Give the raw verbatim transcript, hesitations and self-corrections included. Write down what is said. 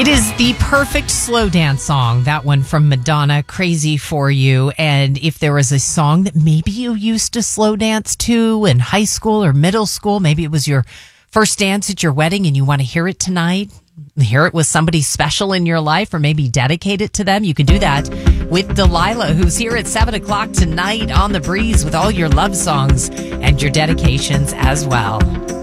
It is the perfect slow dance song, that one from Madonna, Crazy for You. And if there was a song that maybe you used to slow dance to in high school or middle school, maybe it was your first dance at your wedding and you want to hear it tonight, hear it with somebody special in your life, or maybe dedicate it to them, you can do that with Delilah, who's here at seven o'clock tonight on The Breeze with all your love songs and your dedications as well.